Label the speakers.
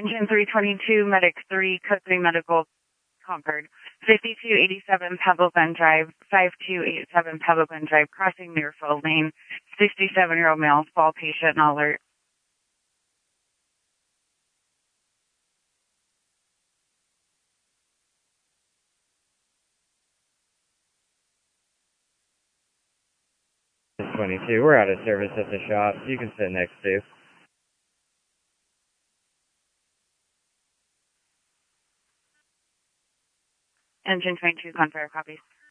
Speaker 1: Engine 322, Medic 3, Code 3 Medical, Concord. 5287 Pebble Bend Drive, 5287 Pebble Bend Drive, crossing Muirfield Lane. 67-year-old male, fall patient, and alert.
Speaker 2: This is 22. We're out of service at the shop. You can sit next to.
Speaker 1: Engine 22, Concord, copies.